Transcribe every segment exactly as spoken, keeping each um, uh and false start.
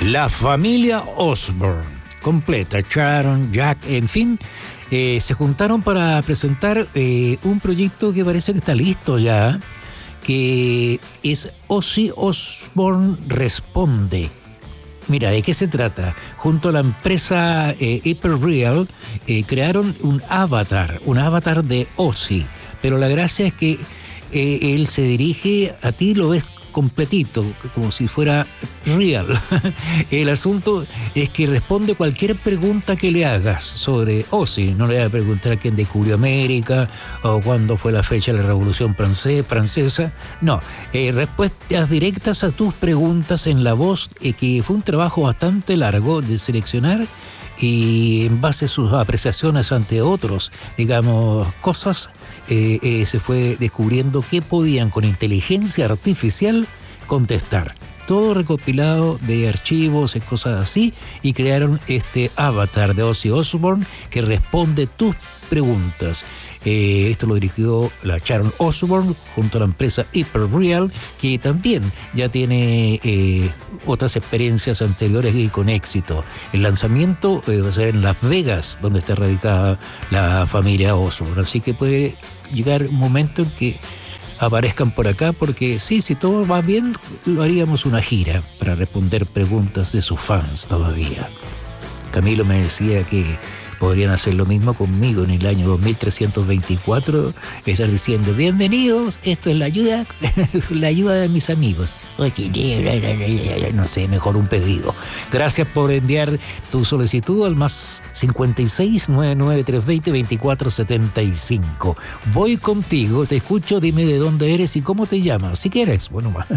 La familia Osborne, completa, Sharon, Jack, en fin, eh, se juntaron para presentar eh, un proyecto que parece que está listo ya, que es Ozzy Osbourne Responde. Mira, ¿de qué se trata? Junto a la empresa eh, Hyperreal eh, crearon un avatar, un avatar de Ozzy, pero la gracia es que eh, él se dirige a ti, lo ves completito, como si fuera real. El asunto es que responde cualquier pregunta que le hagas sobre Ozzy. No le va a preguntar quién descubrió América o cuándo fue la fecha de la Revolución Francesa. No, eh, respuestas directas a tus preguntas en la voz, eh, que fue un trabajo bastante largo de seleccionar y en base a sus apreciaciones ante otros, digamos, cosas, eh, eh, se fue descubriendo que podían con inteligencia artificial contestar. Todo recopilado de archivos y cosas así, y crearon este avatar de Ozzy Osbourne que responde tus preguntas. Eh, esto lo dirigió la Sharon Osbourne junto a la empresa Hyperreal, que también ya tiene eh, otras experiencias anteriores y con éxito. El lanzamiento eh, va a ser en Las Vegas, donde está radicada la familia Osbourne. Así que puede llegar un momento en que aparezcan por acá, porque sí, si todo va bien, lo haríamos una gira para responder preguntas de sus fans todavía. Camilo me decía que podrían hacer lo mismo conmigo en el año dos mil trescientos veinticuatro, estar diciendo, bienvenidos, esto es la ayuda, la ayuda de mis amigos. No sé, mejor un pedido. Gracias por enviar tu solicitud al más cincuenta y seis, noventa y nueve, trescientos veinte, veinticuatro setenta y cinco. Voy contigo, te escucho, dime de dónde eres y cómo te llamas, si quieres. Bueno, va.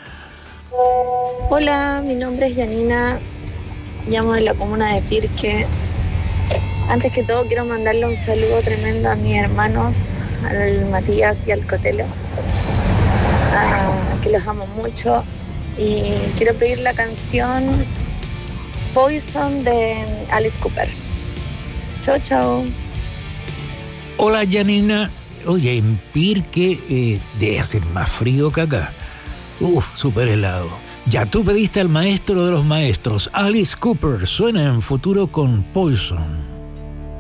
Hola, mi nombre es Janina, llamo de la comuna de Pirque. Antes que todo quiero mandarle un saludo tremendo a mis hermanos, al Matías y al Cotelo, uh, que los amo mucho, y quiero pedir la canción Poison de Alice Cooper. Chau, chau. Hola, Janina. Oye, en Pirque eh, debe hacer más frío que acá. Uf, súper helado. Ya tú pediste al maestro de los maestros, Alice Cooper. Suena en futuro con Poison.